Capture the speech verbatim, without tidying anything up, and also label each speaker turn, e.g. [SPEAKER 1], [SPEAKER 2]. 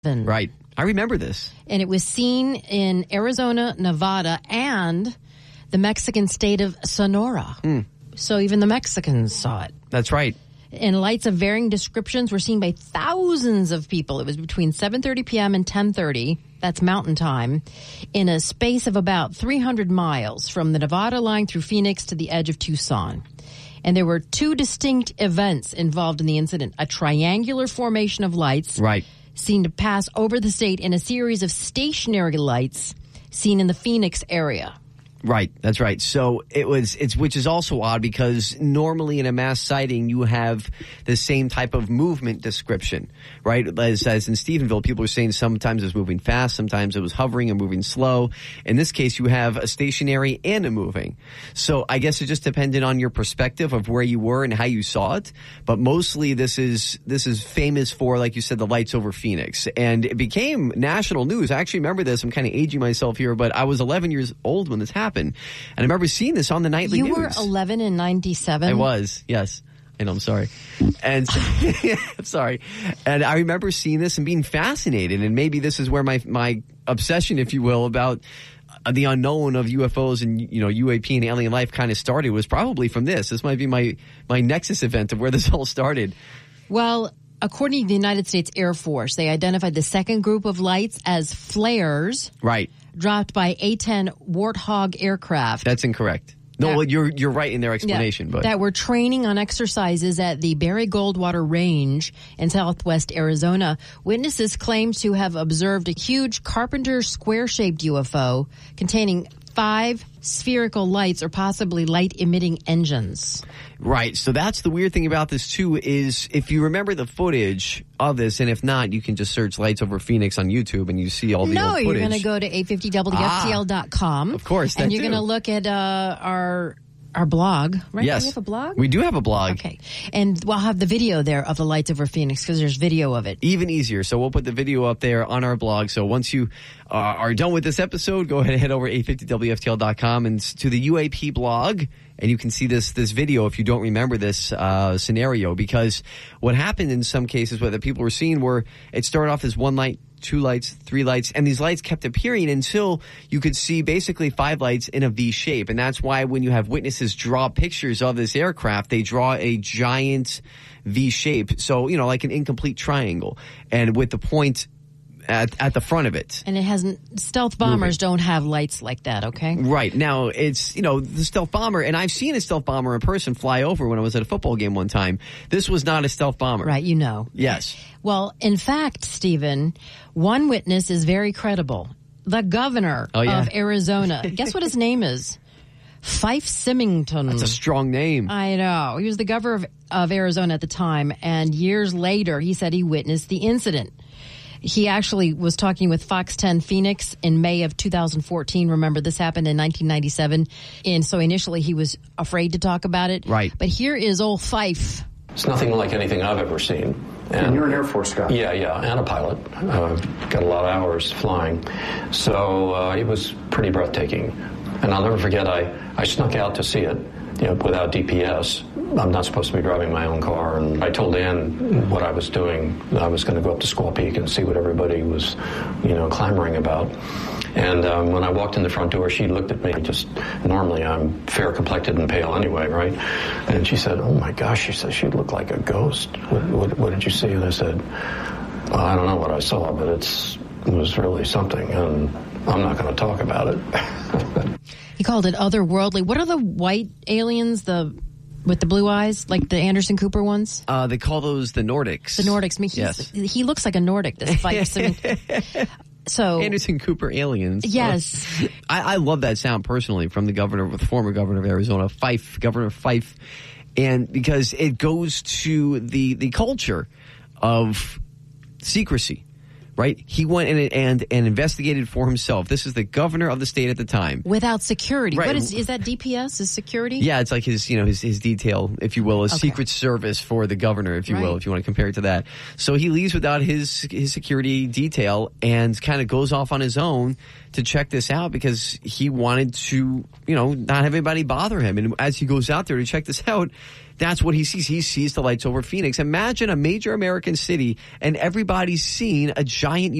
[SPEAKER 1] Right. I remember this.
[SPEAKER 2] And it was seen in Arizona, Nevada, and the Mexican state of Sonora.
[SPEAKER 1] Mm.
[SPEAKER 2] So even the Mexicans saw it.
[SPEAKER 1] That's right.
[SPEAKER 2] And lights of varying descriptions were seen by thousands of people. It was between seven thirty p.m. and ten thirty, that's Mountain Time, in a space of about three hundred miles from the Nevada line through Phoenix to the edge of Tucson. And there were two distinct events involved in the incident. A triangular formation of lights
[SPEAKER 1] right.
[SPEAKER 2] seen to pass over the state, and a series of stationary lights seen in the Phoenix area.
[SPEAKER 1] Right, that's right. So it was, it's, which is also odd because normally in a mass sighting, you have the same type of movement description, right? As, as in Stephenville, people are saying sometimes it was moving fast, sometimes it was hovering and moving slow. In this case, you have a stationary and a moving. So I guess it just depended on your perspective of where you were and how you saw it. But mostly this is, this is famous for, like you said, the lights over Phoenix. And it became national news. I actually remember this. I'm kind of aging myself here, but I was eleven years old when this happened. And I remember seeing this on the nightly
[SPEAKER 2] you
[SPEAKER 1] news.
[SPEAKER 2] You were eleven in ninety-seven?
[SPEAKER 1] I was, yes. And I'm sorry. And I'm sorry. And I remember seeing this and being fascinated. And maybe this is where my my obsession, if you will, about the unknown of U F Os and, you know, U A P and alien life kind of started was probably from this. This might be my, my nexus event of where this all started.
[SPEAKER 2] Well, according to the United States Air Force, they identified the second group of lights as flares.
[SPEAKER 1] Right.
[SPEAKER 2] Dropped by A ten Warthog aircraft.
[SPEAKER 1] That's incorrect. No,
[SPEAKER 2] that,
[SPEAKER 1] well, you're you're right in their explanation.
[SPEAKER 2] Yeah,
[SPEAKER 1] but
[SPEAKER 2] that were training on exercises at the Barry Goldwater Range in southwest Arizona. Witnesses claim to have observed a huge Carpenter square-shaped U F O containing five spherical lights or possibly light-emitting engines.
[SPEAKER 1] Right. So that's the weird thing about this, too, is if you remember the footage of this, and if not, you can just search Lights Over Phoenix on YouTube and you see all the
[SPEAKER 2] no,
[SPEAKER 1] old footage.
[SPEAKER 2] No, you're going to go to eight fifty W F T L dot com.
[SPEAKER 1] Ah, of course, that
[SPEAKER 2] And you're
[SPEAKER 1] too.
[SPEAKER 2] going to look at uh, our... Our blog, right?
[SPEAKER 1] Yes.
[SPEAKER 2] Do we have a blog?
[SPEAKER 1] We do have a blog.
[SPEAKER 2] Okay. And we'll have the video there of the lights over Phoenix because there's video of it.
[SPEAKER 1] Even easier. So we'll put the video up there on our blog. So once you uh, are done with this episode, go ahead and head over to eight fifty W F T L dot com and to the U A P blog. And you can see this this video if you don't remember this uh, scenario. Because what happened in some cases, what the people were seeing were it started off as one light, two lights, three lights, and these lights kept appearing until you could see basically five lights in a V shape. And that's why when you have witnesses draw pictures of this aircraft, they draw a giant V shape. So, you know, like an incomplete triangle. And with the point at, at the front of it.
[SPEAKER 2] And it hasn't, stealth bombers moving. Don't have lights like that, okay?
[SPEAKER 1] Right. Now, it's, you know, the stealth bomber, and I've seen a stealth bomber in person fly over when I was at a football game one time. This was not a stealth bomber.
[SPEAKER 2] Right, you know.
[SPEAKER 1] Yes.
[SPEAKER 2] Well, in fact, Stephen, one witness is very credible. The governor
[SPEAKER 1] oh, yeah.
[SPEAKER 2] of Arizona. Guess what his name is? Fife Symington.
[SPEAKER 1] That's a strong name.
[SPEAKER 2] I know. He was the governor of, of Arizona at the time, and years later, he said he witnessed the incident. He actually was talking with Fox ten Phoenix in May of two thousand fourteen. Remember, this happened in nineteen ninety-seven. And so initially he was afraid to talk about it.
[SPEAKER 1] Right.
[SPEAKER 2] But here is old Fife.
[SPEAKER 3] It's nothing like anything I've ever seen.
[SPEAKER 4] And, and you're an Air Force guy.
[SPEAKER 3] Yeah, yeah, and a pilot. Uh, got a lot of hours flying. So uh, it was pretty breathtaking. And I'll never forget, I, I snuck out to see it, you know, without D P S. I'm not supposed to be driving my own car. And I told Ann what I was doing. I was going to go up to Squaw Peak and see what everybody was, you know, clamoring about. And um, when I walked in the front door, she looked at me. Just normally, I'm fair-complected and pale anyway, right? And she said, "Oh my gosh," she said, "she looked like a ghost. What, what, what did you see?" And I said, well, "I don't know what I saw, but it's it was really something, and I'm not going to talk about it."
[SPEAKER 2] He called it otherworldly. What are the white aliens? The with the blue eyes, like the Anderson Cooper ones?
[SPEAKER 1] Uh, they call those the Nordics.
[SPEAKER 2] The Nordics. I mean, he's,
[SPEAKER 1] yes.
[SPEAKER 2] He looks like a Nordic, this Fife. I mean, so
[SPEAKER 1] Anderson Cooper aliens.
[SPEAKER 2] Yes.
[SPEAKER 1] I, I love that sound personally from the governor, the former governor of Arizona, Fife, Governor Fife. And because it goes to the, the culture of secrecy. Right? He went in and, and investigated for himself. This is the governor of the state at the time.
[SPEAKER 2] Without security.
[SPEAKER 1] Right.
[SPEAKER 2] What is, is that D P S? Is security?
[SPEAKER 1] Yeah, it's like his, you know, his, his detail, if you will, his
[SPEAKER 2] okay.
[SPEAKER 1] secret service for the governor, if you
[SPEAKER 2] right.
[SPEAKER 1] will, if you want to compare it to that. So he leaves without his, his security detail and kind of goes off on his own to check this out because he wanted to, you know, not have anybody bother him. And as he goes out there to check this out, That's what he sees. He sees the lights over Phoenix. Imagine a major American city and everybody's seeing a giant